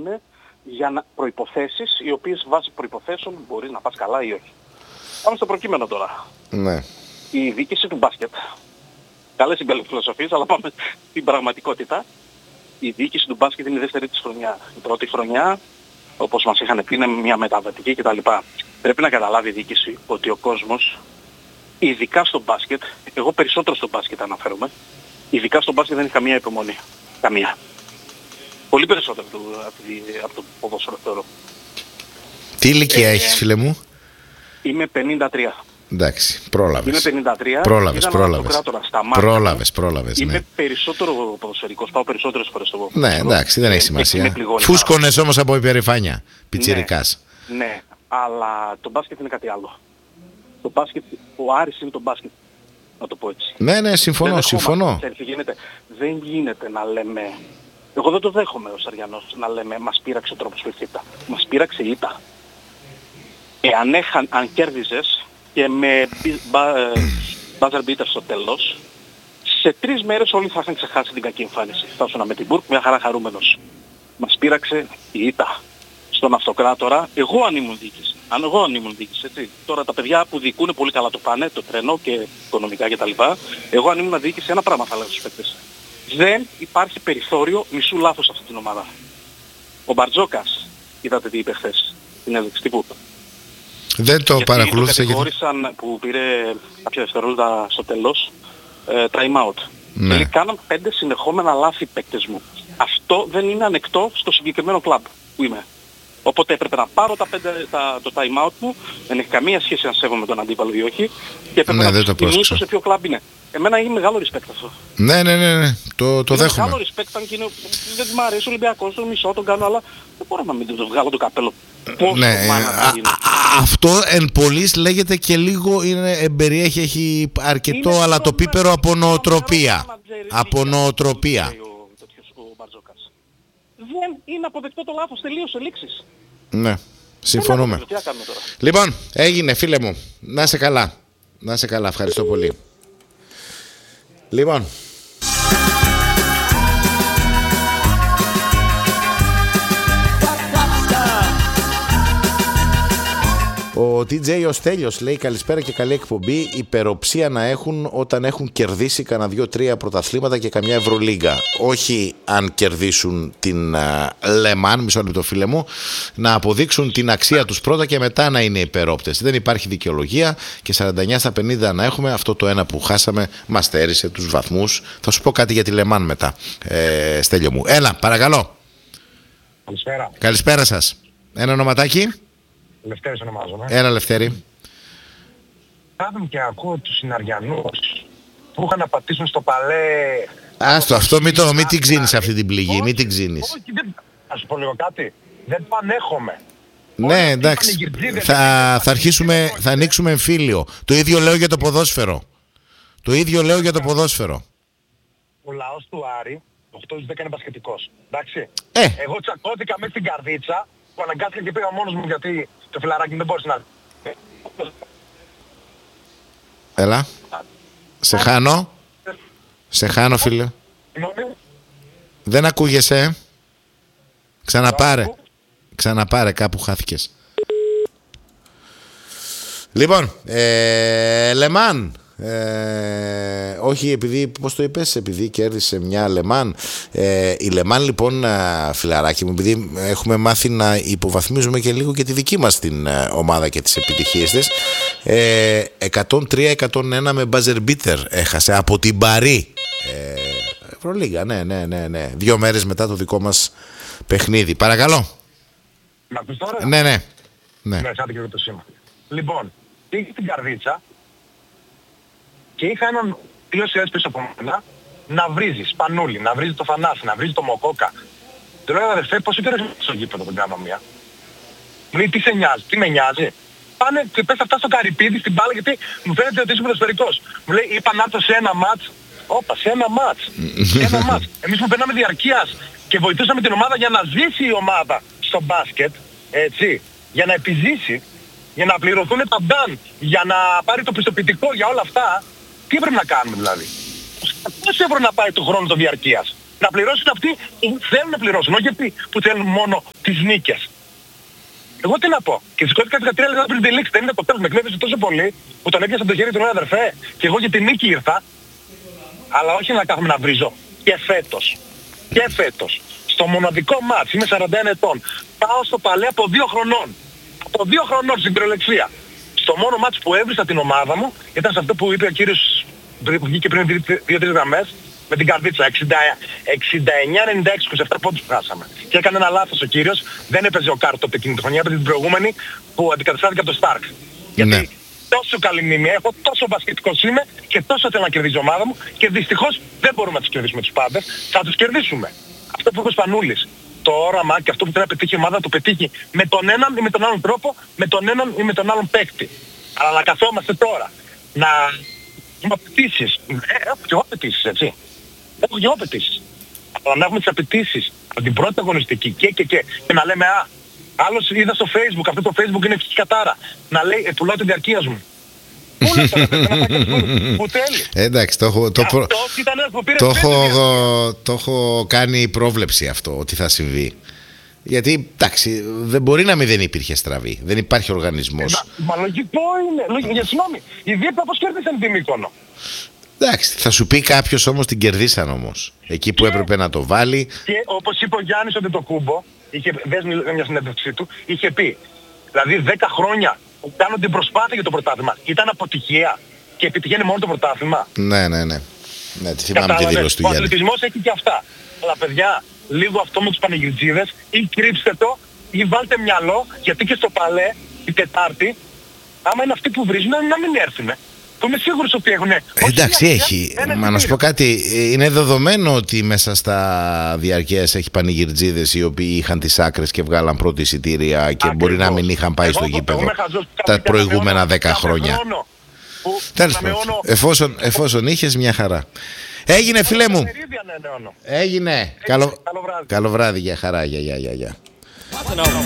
υπάρχουν για προϋποθέσεις, οι οποίες βάσει προϋποθέσεων μπορείς να πας καλά ή όχι. Πάμε στο προκείμενο τώρα. Ναι. Η διοίκηση του μπάσκετ. Καλές συμπεριφιλοσοφίες, αλλά πάμε στην πραγματικότητα. Η διοίκηση του μπάσκετ είναι η δεύτερη της χρονιά. Η πρώτη χρονιά, όπως μας είχαν πει, είναι μια μεταβατική κτλ. Πρέπει να καταλάβει η διοίκηση ότι ο κόσμος, ειδικά στο μπάσκετ, εγώ περισσότερο στο μπάσκετ αναφέρομαι, ειδικά στο μπάσκετ δεν έχει καμία υπομονή. Καμία. Πολύ περισσότερο από το ποδόσφαιρο θεωρώ. Τι ηλικία έχεις, φίλε μου? Είμαι 53. Εντάξει, πρόλαβες. Είμαι 53. Πρόλαβες. Είμαι ναι. περισσότερο ποδοσφαιρικός, πάω περισσότερες φορές στο Ναι, εντάξει, δεν έχει σημασία. Φούσκωνες όμως από υπερηφάνεια, πιτσιρικάς. Ναι, αλλά το μπάσκετ είναι κάτι άλλο. Το μπάσκετ, ο Άρης είναι το μπάσκετ, να το πω έτσι. Ναι, συμφωνώ. Δεν γίνεται να λέμε, εγώ δεν το δέχομαι ως Αριανός, να λέμε μας πείραξε ο τρόπος που ήρθε ήττα. Μας πείραξε ήττα. Αν κέρδιζες και με buzzer beater στο τέλος, σε 3 μέρες όλοι θα είχαν ξεχάσει την κακή εμφάνιση. Θα ήσουν με την Μπουρκ μια χαρά χαρούμενος. Μας πείραξε η ήττα. Στον αυτοκράτορα, εγώ αν ήμουν διοίκηση, έτσι. Τώρα τα παιδιά που διοικούν πολύ καλά το πάνε, το τρένο και οικονομικά κτλ. Εγώ αν ήμουν διοίκηση, ένα πράγμα θα λέω στους παίκτες. Δεν υπάρχει περιθώριο μισού λάθος σε αυτή την ομάδα. Ο Μπαρτζόκας, είδατε τι είπε χθες, την έδειξη τύπου. Δεν το παρακολούθησα γιατί... που πήρε κάποια δευτερόλεπτα στο τέλος, time out. Ναι. Δηλαδή κάναν 5 συνεχόμενα λάθη παίκτες μου. Αυτό δεν είναι ανεκτό στο συγκεκριμένο κλαμπ που είμαι. Οπότε έπρεπε να πάρω το time out μου, δεν έχει καμία σχέση αν σέβομαι τον αντίπαλο ή όχι, και έπρεπε να ξεκινήσω σε ποιο κλαμπ είναι. Εμένα είναι μεγάλο respect αυτό. Ναι, το δέχομαι. Μεγάλο respect, αν και δεν μ' αρέσει ο Ολυμπιακός, τον μισό τον κάνω, αλλά δεν μπορώ να μην το βγάλω το καπέλο. Ναι, αυτό εν πολλής λέγεται και λίγο είναι εμπεριέχει, έχει αρκετό, είναι αλλά το πίπερο από νοοτροπία. Από νοοτροπία. Δεν είναι αποδεκτό το λάθος, τελείωσε, λήξεις. Ναι, συμφωνούμε. Λοιπόν, έγινε φίλε μου. Να είσαι καλά. Να είσαι καλά, ευχαριστώ πολύ. Λοιπόν. Ο DJ ο Στέλιος λέει καλησπέρα και καλή εκπομπή. Υπεροψία να έχουν όταν έχουν κερδίσει κανένα 2-3 πρωταθλήματα και καμιά Ευρωλίγκα. Όχι αν κερδίσουν την Λεμάν, μισό λεπτό φίλε μου, να αποδείξουν την αξία τους πρώτα και μετά να είναι υπερόπτες. Δεν υπάρχει δικαιολογία και 49 στα 50 να έχουμε. Αυτό το ένα που χάσαμε μας στέρισε τους βαθμούς. Θα σου πω κάτι για τη Λεμάν μετά, Στέλιο μου. Έλα, παρακαλώ. Καλησπέρα. Καλησπέρα σας. Ένα ονοματάκι. Λευτέρης ονομάζομαι. Έλα Λευτέρη. Κάθομαι και ακούω τους συναριανούς που είχαν να πατήσουν στο παλέ. Άστο, αυτό μην την ξύνεις αυτή την πληγή, μην την ξύνεις. Όχι, θα σου πω λίγο κάτι. Δεν πανέχομαι. Ναι, εντάξει. Θα ανοίξουμε εμφύλιο. Το ίδιο λέω για το ποδόσφαιρο. Ο λαός του Άρη, 8-10 είναι μπασκετικός. Εντάξει. Εγώ τσακώθηκα μέσα στην καρδίτσα που αναγκάστηκα και πήγα μόνος μου γιατί το φιλαράκι δεν μπορούσε να... Έλα. Σε χάνω φίλε. Δεν ακούγεσαι. Ξαναπάρε, κάπου χάθηκες. Λοιπόν, Λεμάν. Όχι, επειδή, πώς το είπες, επειδή κέρδισε μια Λεμάν. Η Λεμάν λοιπόν, φιλαράκι μου, επειδή έχουμε μάθει να υποβαθμίζουμε και λίγο και τη δική μας την ομάδα και τις επιτυχίες της, 103-101 με buzzer beater έχασε από την Παρί. Ευρωλίγκα, ναι. 2 μέρες μετά το δικό μας παιχνίδι. Παρακαλώ. Να πεις τώρα. Ναι. Ναι, και το σήμα. Λοιπόν, πήγε στην καρδίτσα και είχα έναν 2 σειρές πίσω από μένα να βρίζει Σπανούλη, να βρίζει το Θανάση, να βρίζει το Μοκόκα. Του λέω αδερφέ, πόσο καιρό έχεις στο γήπεδο τον κάνω μία. Μου λέει τι σε νοιάζει, τι με νοιάζει. Πάνε και πες αυτά στο Καρυπίδι στην μπάλα γιατί μου φαίνεται ότι είσαι ποδοσφαιρικός. Μου λέει είπα να έρθω σε ένα μάτς. Όπα, σε ένα μάτς. Εμείς που παίρναμε διαρκείας και βοηθούσαμε την ομάδα για να ζήσει η ομάδα στο μπάσκετ, έτσι, για να επιζήσει, για να πληρωθούν τα μπαν, για να πάρει το πιστοποιητικό, για όλα αυτά, τι πρέπει να κάνουμε δηλαδή. Πόσο ευρώ να πάει το χρόνο το διαρκείας. Να πληρώσουν αυτοί που θέλουν να πληρώσουν, όχι αυτοί που θέλουν μόνο τις νίκες. Εγώ τι να πω. Και σηκώθηκα 13 λεπτά πριν τη λήξη. Δεν είναι το τέλος. Με εκνεύρισε τόσο πολύ που τον έπιασα από το χέρι του, αδερφέ. Και εγώ για τη νίκη ήρθα. Αλλά όχι να κάθομαι να βρίζω. Και φέτος. Στο μοναδικό μάτς, είμαι 41 ετών. Πάω στο Παλέ από 2 χρονών. Από 2 χρονών στην κυριολεξία. Στο μόνο μάτς που έβρισα την ομάδα μου ήταν σε αυτό που είπε ο κύριος που βγήκε πριν 2-3 γραμμές. Με την καρδίτσα, 69-96, 27 πόντους που χάσαμε. Και έκανε ένα λάθος ο κύριος, δεν έπαιζε ο Κάρτοπ εκείνη τη χρονιά, έπαιζε την προηγούμενη που αντικαταστάθηκε από το Στάρκ. Γιατί τόσο καλή μνήμη έχω, τόσο μπασκετικός είμαι και τόσο θέλω να κερδίζει η ομάδα μου και δυστυχώς δεν μπορούμε να τους κερδίσουμε τους πάντες, θα τους κερδίσουμε. Αυτό που είπε ο Σπανούλης, το όραμα και αυτό που πρέπει να πετύχει η ομάδα το πετύχει με τον έναν ή με τον άλλον τρόπο, με τον έναν ή με τον άλλον παίκτη. Αλλά να καθόμαστε τώρα, να έχουμε απαιτήσεις. Έχω και εγώ απαιτήσεις, έτσι. Έχω και εγώ απαιτήσεις. Αλλά να έχουμε τις απαιτήσεις από την πρώτη αγωνιστική και να λέμε άλλος είδα στο Facebook, αυτό το Facebook είναι φυσική κατάρα. Να λέει πουλάω την διαρκεία μου. Πού να που θέλει. Εντάξει, το έχω κάνει πρόβλεψη αυτό ότι θα συμβεί. Γιατί εντάξει, δεν μπορεί να μην δεν υπήρχε στραβή. Δεν υπάρχει οργανισμός. Μα λογικό είναι. Συγγνώμη, η Δίπλα πώς κέρδισαν την Μύκονο. Εντάξει, θα σου πει κάποιος όμως την κερδίσαν όμως. Εκεί που έπρεπε να το βάλει. Και όπως είπε ο Γιάννης ότι το Κούμπο, δες μια συνέντευξή του, είχε πει. Δηλαδή 10 χρόνια που κάνω την προσπάθεια για το πρωτάθλημα. Ήταν αποτυχία και επιτυχαίνει μόνο το πρωτάθλημα. Ναι. Ναι, τη θυμάμαι τη δήλωση του Γιάννη. Ο αθλητισμός έχει και αυτά. Αλλά παιδιά, λίγο αυτό με τους πανηγυρτζίδες, ή κρύψτε το, ή βάλτε μυαλό, γιατί και στο Παλέ, την Τετάρτη, άμα είναι αυτοί που βρίζουν, να μην έρθουνε. Που είμαι σίγουρος ότι έχουν. Εντάξει, έχει. Μα να σου πω κάτι, είναι δεδομένο ότι μέσα στα διαρκείας έχει πανηγυρτζίδες οι οποίοι είχαν τις άκρες και βγάλαν πρώτη εισιτήρια και μπορεί να μην είχαν πάει στο γήπεδο τα προηγούμενα 10 χρόνια. Τέλος πάντων, εφόσον είχες, μια χαρά. Έγινε, φίλε μου. Έγινε. Καλό βράδυ, για χαρά. Γεια.